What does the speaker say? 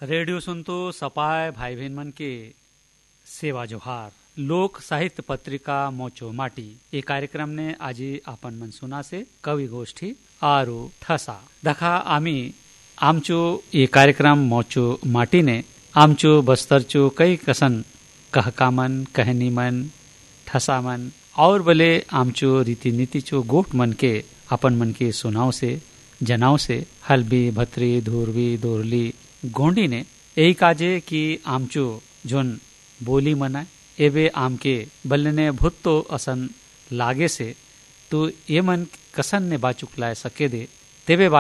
Radio सुनतो सपाय भाई बहन मन के सेवा जोहार। लोक साहित्य पत्रिका मोचो माटी ये कार्यक्रम ने आज आपण मन सुना से कवि गोष्ठी आरु ठसा दखा आमी आमचो ये कार्यक्रम मोचो माटी ने आमचो बस्तरचो कई कसन कहकामन कहनी मन ठसा मन और बले आमचो रीति नीति चो गोट मन के अपन मन के सुनाव से जनाव से हलबी भत्री धूरवी दोरली गोंडी ने यही काजे कि आमचो जोन बोली मनाए एबे आमके बल्ले भुत्तो असन लागे से तो ये मन कसन ने बाचुक लाए सके दे तेबे